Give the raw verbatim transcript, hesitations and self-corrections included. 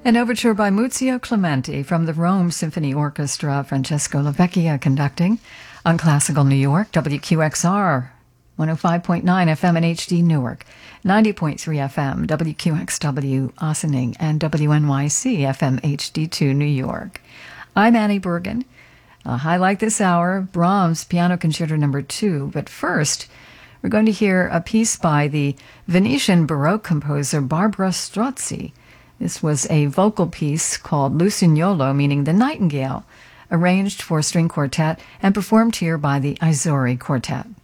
An overture by Muzio Clementi from the Rome Symphony Orchestra, Francesco Lavecchia conducting on Classical New York, W Q X R, one oh five point nine F M in H D Newark, ninety point three F M, W Q X W Ossining, and W N Y C F M H D two New York. I'm Annie Bergen. A highlight this hour, Brahms Piano Concerto Number two. But first, we're going to hear a piece by the Venetian Baroque composer Barbara Strozzi. This was a vocal piece called Lucignolo, meaning the nightingale, arranged for string quartet and performed here by the Izori Quartet.